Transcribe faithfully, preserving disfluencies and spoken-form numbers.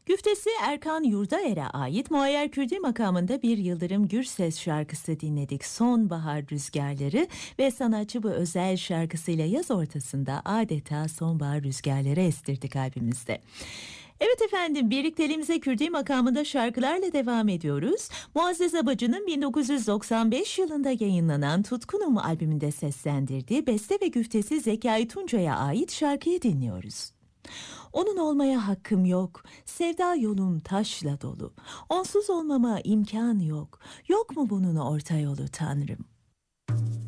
Güftesi Erkan Yurdaer'e ait Muayyer Kürdi makamında bir Yıldırım Gürses şarkısı dinledik. Sonbahar rüzgarları ve sanatçı bu özel şarkısıyla yaz ortasında adeta sonbahar rüzgarları estirdi kalbimizde. Evet efendim, birlikteliğimize Kürdi makamında şarkılarla devam ediyoruz. Muazzez Abacı'nın bin dokuz yüz doksan beş yılında yayınlanan Tutkunum albümünde seslendirdiği beste ve güftesi Zekai Tuncay'a ait şarkıyı dinliyoruz. Onun olmaya hakkım yok, sevda yolum taşla dolu. Onsuz olmama imkan yok, yok mu bunun orta yolu Tanrım?